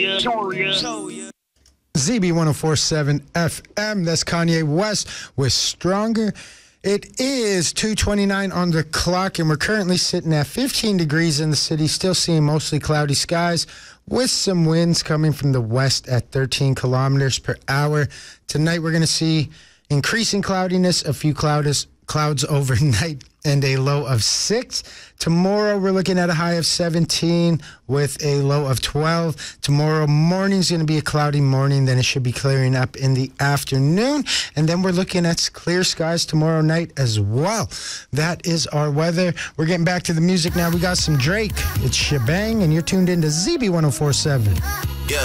ZB1047 FM. That's Kanye West with Stronger. It is 2:29 on the clock, and we're currently sitting at 15 degrees in the city, still seeing mostly cloudy skies with some winds coming from the west at 13 kilometers per hour. Tonight, we're going to see increasing cloudiness, a few clouds overnight, and a low of 6. Tomorrow, we're looking at a high of 17 with a low of 12. Tomorrow morning is going to be a cloudy morning. Then it should be clearing up in the afternoon. And then we're looking at clear skies tomorrow night as well. That is our weather. We're getting back to the music now. We got some Drake. It's Shebang, and you're tuned into ZB1047.